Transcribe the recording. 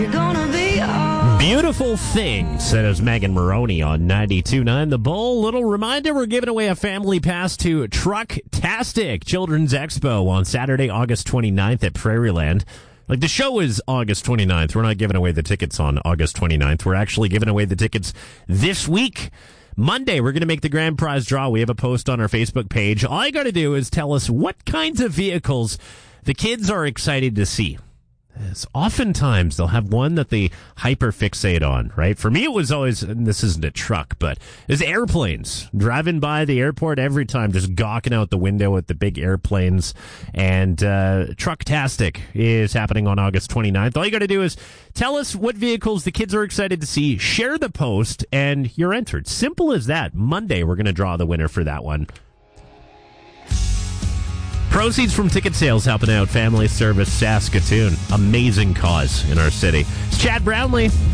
you're gonna be all. Beautiful Things, says Megan Maroney on 92.9 The Bull. Little reminder, we're giving away a family pass to Trucktastic Children's Expo on Saturday, August 29th at Prairieland. Like, the show is August 29th. We're not giving away the tickets on August 29th. We're actually giving away the tickets this week. Monday, we're going to make the grand prize draw. We have a post on our Facebook page. All you got to do is tell us what kinds of vehicles the kids are excited to see. As oftentimes, they'll have one that they hyperfixate on, right? For me, it was always, and this isn't a truck, but it's airplanes. Driving by the airport every time, just gawking out the window at the big airplanes. And Trucktastic is happening on August 29th. All you got to do is tell us what vehicles the kids are excited to see, share the post, and you're entered. Simple as that. Monday, we're going to draw the winner for that one. Proceeds from ticket sales helping out Family Service Saskatoon. Amazing cause in our city. It's Chad Brownlee.